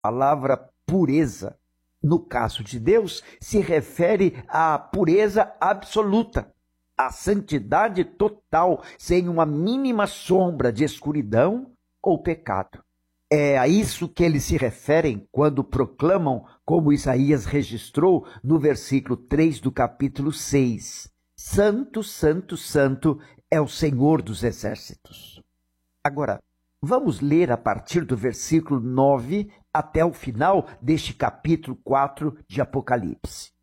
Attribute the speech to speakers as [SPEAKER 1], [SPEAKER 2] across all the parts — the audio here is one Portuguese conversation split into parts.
[SPEAKER 1] A palavra pureza, no caso de Deus, se refere à pureza absoluta, à santidade total, sem uma mínima sombra de escuridão ou pecado. É a isso que eles se referem quando proclamam, como Isaías registrou no versículo 3 do capítulo 6. Santo, santo, santo é o Senhor dos exércitos. Agora, vamos ler a partir do versículo 9 até o final deste capítulo 4 de Apocalipse.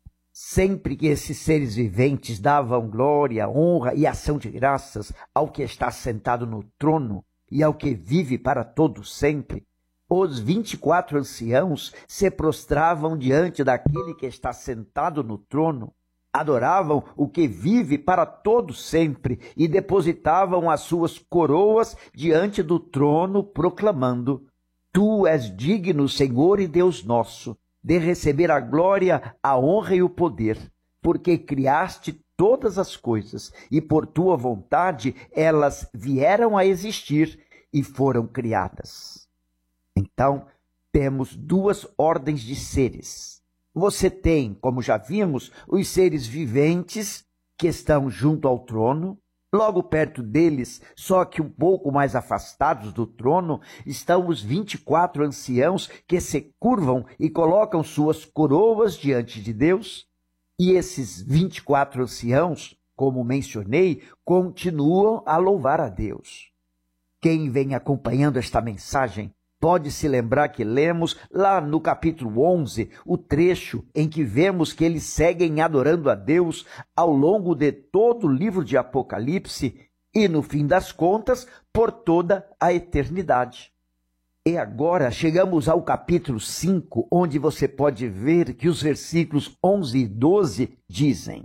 [SPEAKER 1] Sempre que esses seres viventes davam glória, honra e ação de graças ao que está sentado no trono e ao que vive para todo sempre, os 24 anciãos se prostravam diante daquele que está sentado no trono, adoravam o que vive para todo sempre e depositavam as suas coroas diante do trono, proclamando: Tu és digno, Senhor e Deus nosso, de receber a glória, a honra e o poder, porque criaste todas as coisas, e por tua vontade elas vieram a existir e foram criadas. Então, temos duas ordens de seres. Você tem, como já vimos, os seres viventes que estão junto ao trono. Logo perto deles, só que um pouco mais afastados do trono, estão os 24 anciãos que se curvam e colocam suas coroas diante de Deus. E esses 24 anciãos, como mencionei, continuam a louvar a Deus. Quem vem acompanhando esta mensagem pode se lembrar que lemos lá no capítulo 11 o trecho em que vemos que eles seguem adorando a Deus ao longo de todo o livro de Apocalipse e, no fim das contas, por toda a eternidade. E agora chegamos ao capítulo 5, onde você pode ver que os versículos 11 e 12 dizem: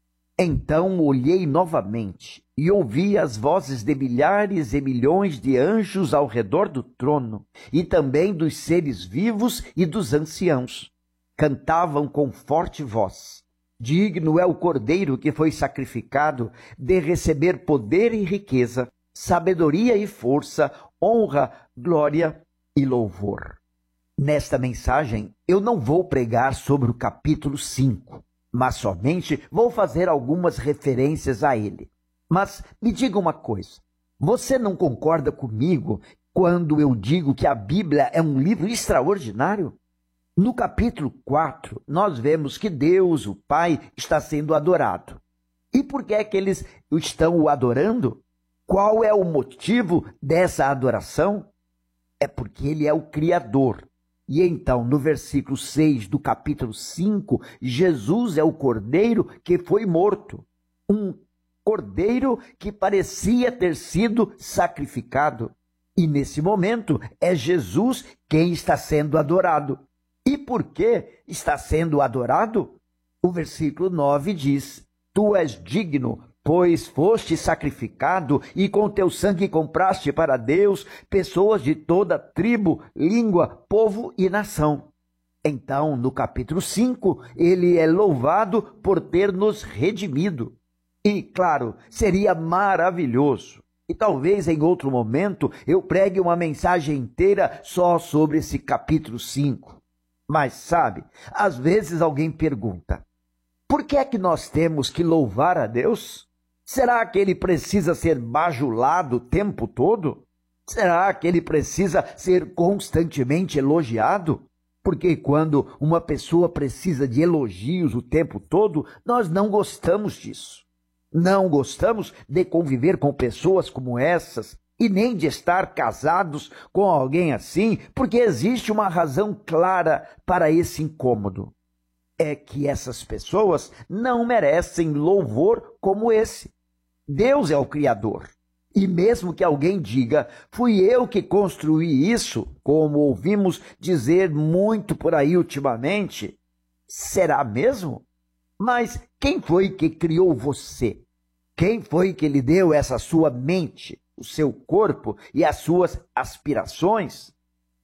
[SPEAKER 1] Então olhei novamente e ouvi as vozes de milhares e milhões de anjos ao redor do trono, e também dos seres vivos e dos anciãos. Cantavam com forte voz: Digno é o Cordeiro que foi sacrificado de receber poder e riqueza, sabedoria e força, honra, glória e louvor. Nesta mensagem, eu não vou pregar sobre o capítulo 5, mas somente vou fazer algumas referências a ele. Mas me diga uma coisa, você não concorda comigo quando eu digo que a Bíblia é um livro extraordinário? No capítulo 4, nós vemos que Deus, o Pai, está sendo adorado. E por que é que eles estão o adorando? Qual é o motivo dessa adoração? É porque ele é o Criador. E então, no versículo 6 do capítulo 5, Jesus é o Cordeiro que foi morto. Um Cordeiro que parecia ter sido sacrificado. E nesse momento é Jesus quem está sendo adorado. E por que está sendo adorado? O versículo 9 diz: Tu és digno, pois foste sacrificado e com teu sangue compraste para Deus pessoas de toda tribo, língua, povo e nação. Então, no capítulo 5, ele é louvado por ter nos redimido. E, claro, seria maravilhoso. E talvez em outro momento eu pregue uma mensagem inteira só sobre esse capítulo 5. Mas sabe, às vezes alguém pergunta: por que é que nós temos que louvar a Deus? Será que ele precisa ser bajulado o tempo todo? Será que ele precisa ser constantemente elogiado? Porque quando uma pessoa precisa de elogios o tempo todo, nós não gostamos disso. Não gostamos de conviver com pessoas como essas e nem de estar casados com alguém assim, porque existe uma razão clara para esse incômodo. É que essas pessoas não merecem louvor como esse. Deus é o Criador. E mesmo que alguém diga: fui eu que construí isso, como ouvimos dizer muito por aí ultimamente, será mesmo? Mas quem foi que criou você? Quem foi que lhe deu essa sua mente, o seu corpo e as suas aspirações?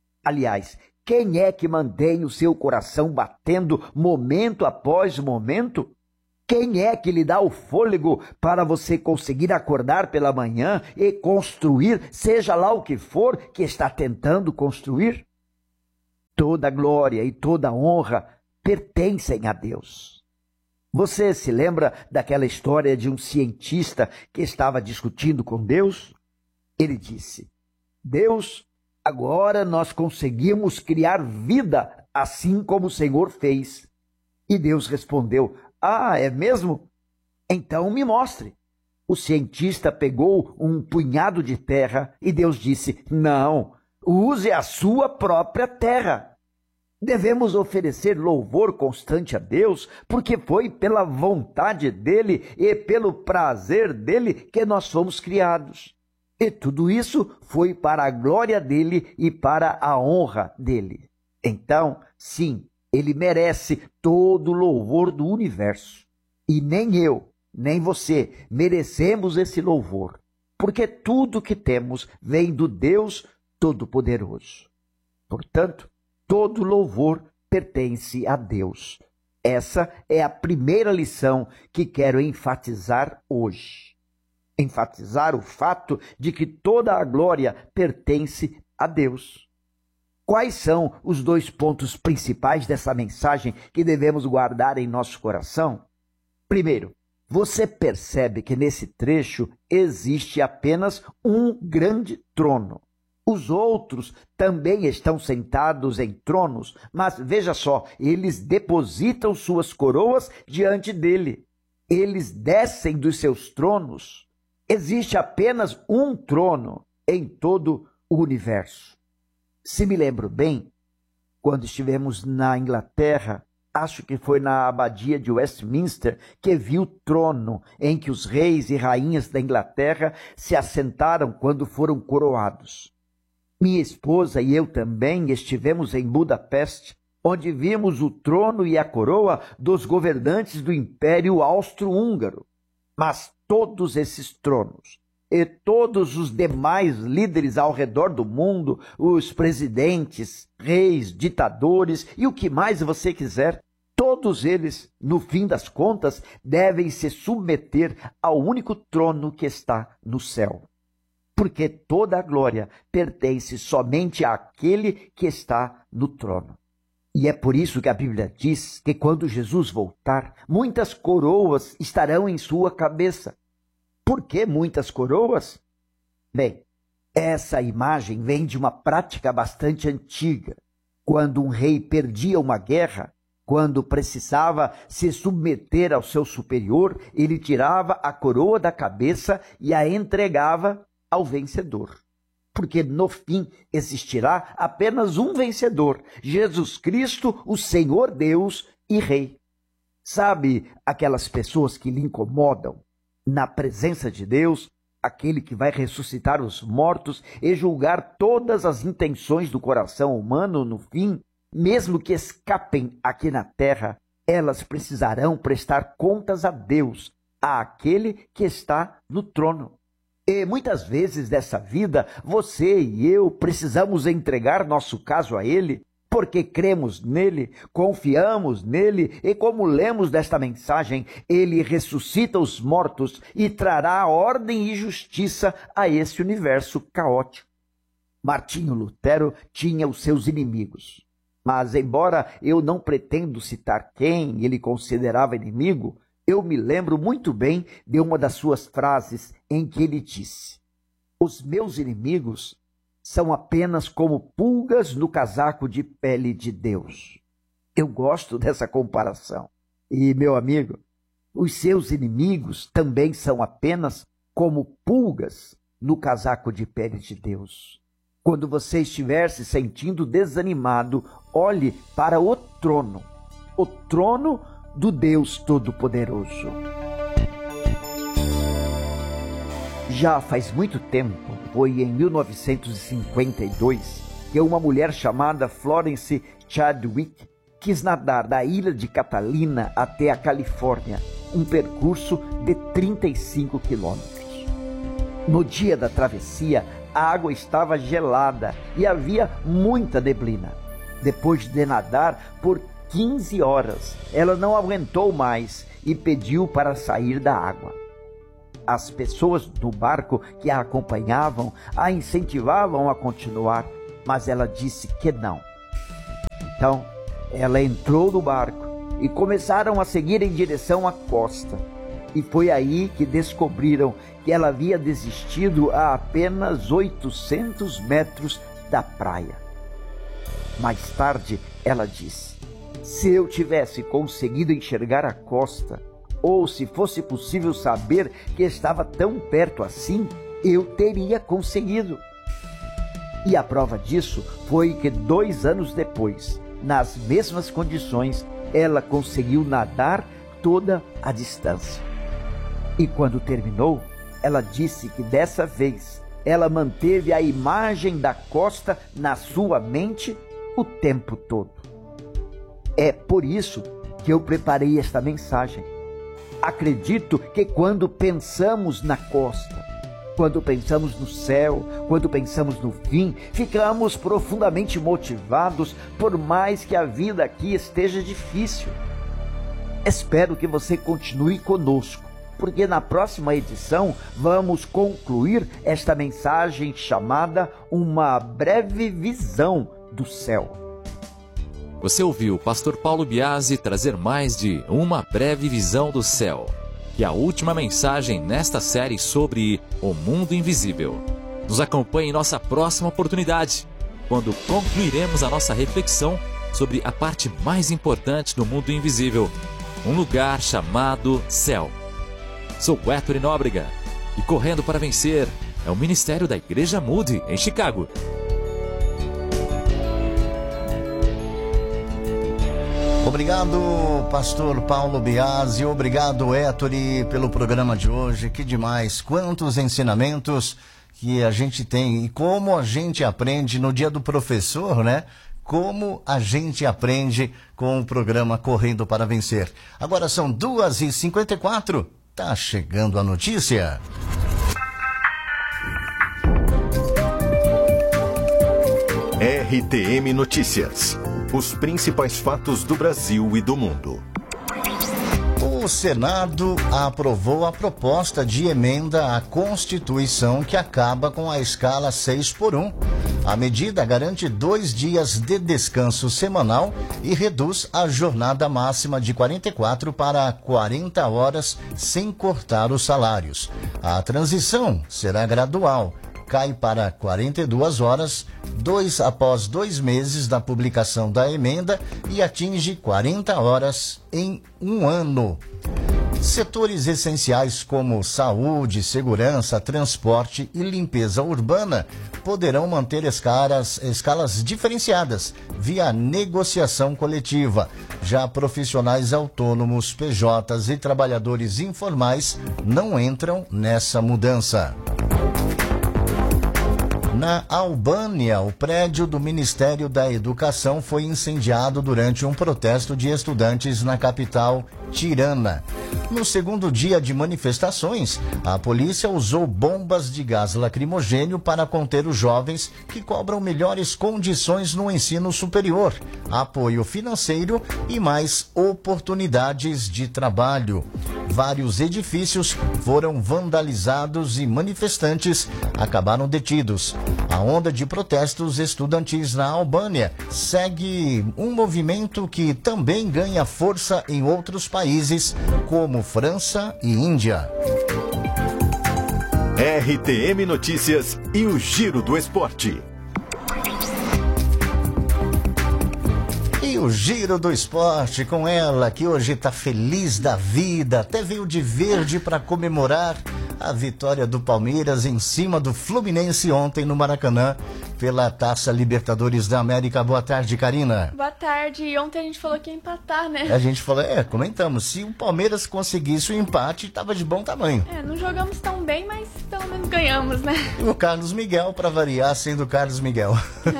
[SPEAKER 1] Aliás, quem é que mantém o seu coração batendo momento após momento? Quem é que lhe dá o fôlego para você conseguir acordar pela manhã e construir, seja lá o que for que está tentando construir? toda a glória e toda a honra pertencem a Deus. Você se lembra daquela história de um cientista que estava discutindo com Deus? Ele disse: Deus, agora nós conseguimos criar vida assim como o Senhor fez. E Deus respondeu: Ah, é mesmo? Então me mostre. O cientista pegou um punhado de terra e Deus disse: Não, use a sua própria terra. Devemos oferecer louvor constante a Deus, porque foi pela vontade dele e pelo prazer dele que nós fomos criados. E tudo isso foi para a glória dele e para a honra dele. Então, sim, ele merece todo o louvor do universo. E nem eu, nem você merecemos esse louvor, porque tudo que temos vem do Deus Todo-Poderoso. Portanto, todo louvor pertence a Deus. Essa é a primeira lição que quero enfatizar hoje. Enfatizar o fato de que toda a glória pertence a Deus. Quais são os 2 pontos principais dessa mensagem que devemos guardar em nosso coração? Primeiro, você percebe que nesse trecho existe apenas um grande trono. Os outros também estão sentados em tronos, mas veja só, eles depositam suas coroas diante dele. Eles descem dos seus tronos. Existe apenas um trono em todo o universo. Se me lembro bem, quando estivemos na Inglaterra, acho que foi na abadia de Westminster, que vi o trono em que os reis e rainhas da Inglaterra se assentaram quando foram coroados. Minha esposa e eu também estivemos em Budapeste, onde vimos o trono e a coroa dos governantes do Império Austro-Húngaro. Mas todos esses tronos e todos os demais líderes ao redor do mundo, os presidentes, reis, ditadores e o que mais você quiser, todos eles, no fim das contas, devem se submeter ao único trono que está no céu. Porque toda a glória pertence somente àquele que está no trono. E é por isso que a Bíblia diz que quando Jesus voltar, muitas coroas estarão em sua cabeça. Por que muitas coroas? Bem, essa imagem vem de uma prática bastante antiga. Quando um rei perdia uma guerra, quando precisava se submeter ao seu superior, ele tirava a coroa da cabeça e a entregava ao vencedor. Porque no fim existirá apenas um vencedor, Jesus Cristo, o Senhor Deus e Rei. Sabe aquelas pessoas que lhe incomodam? Na presença de Deus, aquele que vai ressuscitar os mortos e julgar todas as intenções do coração humano no fim, mesmo que escapem aqui na terra, elas precisarão prestar contas a Deus, àquele que está no trono. E muitas vezes dessa vida, você e eu precisamos entregar nosso caso a Ele, porque cremos nele, confiamos nele e, como lemos desta mensagem, ele ressuscita os mortos e trará ordem e justiça a esse universo caótico. Martinho Lutero tinha os seus inimigos, mas embora eu não pretendo citar quem ele considerava inimigo, eu me lembro muito bem de uma das suas frases em que ele disse: "Os meus inimigos são apenas como pulgas no casaco de pele de Deus." Eu gosto dessa comparação. E, meu amigo, os seus inimigos também são apenas como pulgas no casaco de pele de Deus. Quando você estiver se sentindo desanimado, olhe para o trono do Deus Todo-Poderoso. Já faz muito tempo, foi em 1952, que uma mulher chamada Florence Chadwick quis nadar da ilha de Catalina até a Califórnia, um percurso de 35 quilômetros. No dia da travessia, a água estava gelada e havia muita neblina. Depois de nadar por 15 horas, ela não aguentou mais e pediu para sair da água. As pessoas do barco que a acompanhavam a incentivavam a continuar, mas ela disse que não. Então, ela entrou no barco e começaram a seguir em direção à costa. E foi aí que descobriram que ela havia desistido a apenas 800 metros da praia. Mais tarde, ela disse: se eu tivesse conseguido enxergar a costa, ou se fosse possível saber que estava tão perto assim, eu teria conseguido. E a prova disso foi que 2 anos depois, nas mesmas condições, ela conseguiu nadar toda a distância. E quando terminou, ela disse que dessa vez ela manteve a imagem da costa na sua mente o tempo todo. É por isso que eu preparei esta mensagem. Acredito que quando pensamos na costa, quando pensamos no céu, quando pensamos no fim, ficamos profundamente motivados, por mais que a vida aqui esteja difícil. Espero que você continue conosco, porque na próxima edição vamos concluir esta mensagem chamada Uma Breve Visão do Céu.
[SPEAKER 2] Você ouviu o pastor Paulo Biasi trazer mais de Uma Breve Visão do Céu, que é a última mensagem nesta série sobre o mundo invisível. Nos acompanhe em nossa próxima oportunidade, quando concluiremos a nossa reflexão sobre a parte mais importante do mundo invisível, um lugar chamado céu. Sou Héctor Nóbrega e Correndo para Vencer é o ministério da Igreja Moody, em Chicago.
[SPEAKER 3] Obrigado, pastor Paulo Biasi, obrigado, Héctor, pelo programa de hoje. Que demais, quantos ensinamentos que a gente tem e como a gente aprende no dia do professor, né? Como a gente aprende com o programa Correndo para Vencer. Agora são 2h54, tá chegando a notícia.
[SPEAKER 4] RTM Notícias. Os principais fatos do Brasil e do mundo.
[SPEAKER 3] O Senado aprovou a proposta de emenda à Constituição que acaba com a escala 6x1. A medida garante 2 dias de descanso semanal e reduz a jornada máxima de 44 para 40 horas sem cortar os salários. A transição será gradual. Cai para 42 horas, após 2 meses da publicação da emenda e atinge 40 horas em 1 ano. Setores essenciais como saúde, segurança, transporte e limpeza urbana poderão manter escalas diferenciadas via negociação coletiva. Já profissionais autônomos, PJs e trabalhadores informais não entram nessa mudança. Na Albânia, o prédio do Ministério da Educação foi incendiado durante um protesto de estudantes na capital, Tirana. No segundo dia de manifestações, a polícia usou bombas de gás lacrimogênio para conter os jovens que cobram melhores condições no ensino superior, apoio financeiro e mais oportunidades de trabalho. Vários edifícios foram vandalizados e manifestantes acabaram detidos. A onda de protestos estudantis na Albânia segue um movimento que também ganha força em outros países, como França e Índia.
[SPEAKER 4] RTM Notícias e o Giro do Esporte.
[SPEAKER 3] E o Giro do Esporte com ela, que hoje está feliz da vida, até veio de verde para comemorar a vitória do Palmeiras em cima do Fluminense ontem no Maracanã pela Taça Libertadores da América. Boa tarde, Karina.
[SPEAKER 5] Boa tarde. E ontem a gente falou que ia empatar, né?
[SPEAKER 3] A gente falou, comentamos, se o Palmeiras conseguisse o empate, estava de bom tamanho.
[SPEAKER 5] Não jogamos tão bem, mas pelo menos ganhamos, né?
[SPEAKER 3] E o Carlos Miguel, para variar, sendo o Carlos Miguel.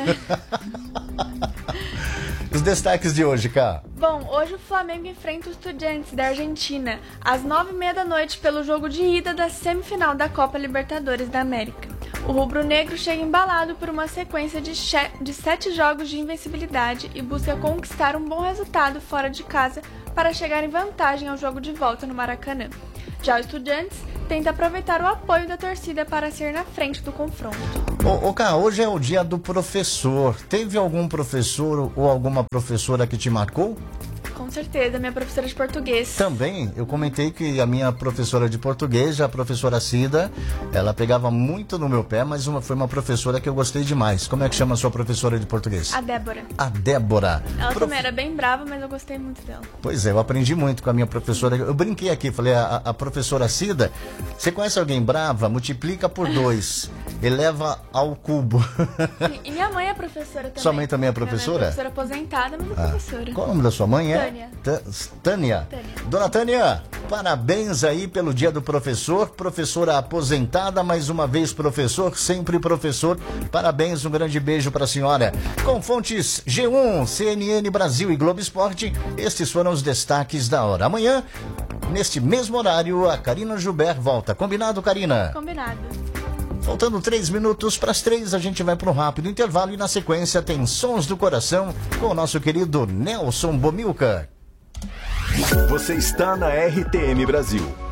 [SPEAKER 3] Os destaques de hoje, Cá.
[SPEAKER 5] Bom, hoje o Flamengo enfrenta o Estudiantes da Argentina às 9h30 da noite pelo jogo de ida da semifinal da Copa Libertadores da América. O rubro-negro chega embalado por uma sequência de 7 jogos de invencibilidade e busca conquistar um bom resultado fora de casa para chegar em vantagem ao jogo de volta no Maracanã. Já o Estudiantes tenta aproveitar o apoio da torcida para ser na frente do confronto.
[SPEAKER 3] Ô, Cá, hoje é o dia do professor. Teve algum professor ou alguma professora que te marcou?
[SPEAKER 5] Com certeza, minha professora de português.
[SPEAKER 3] Também, eu comentei que a minha professora de português, a professora Cida, ela pegava muito no meu pé, mas foi uma professora que eu gostei demais. Como é que chama a sua professora de português?
[SPEAKER 5] A Débora.
[SPEAKER 3] A Débora.
[SPEAKER 5] Ela também era bem brava, mas eu gostei muito dela.
[SPEAKER 3] Pois é, eu aprendi muito com a minha professora. Eu brinquei aqui, falei, a professora Cida, você conhece alguém brava? Multiplica por 2, eleva ao cubo.
[SPEAKER 5] E minha mãe é professora também.
[SPEAKER 3] Sua mãe também é professora?
[SPEAKER 5] Minha mãe é professora aposentada, mas é professora.
[SPEAKER 3] Qual o nome da sua mãe?
[SPEAKER 5] Tânia.
[SPEAKER 3] Tânia. Dona Tânia, parabéns aí pelo dia do professor. Professora aposentada, mais uma vez professor, sempre professor. Parabéns, um grande beijo para a senhora. Com fontes G1, CNN Brasil e Globo Esporte, estes foram os destaques da hora. Amanhã, neste mesmo horário, a Karina Joubert volta. Combinado, Karina?
[SPEAKER 5] Combinado.
[SPEAKER 3] Faltando 3 minutos para as 3, a gente vai para um rápido intervalo e na sequência tem Sons do Coração com o nosso querido Nelson Bomilca.
[SPEAKER 4] Você está na RTM Brasil.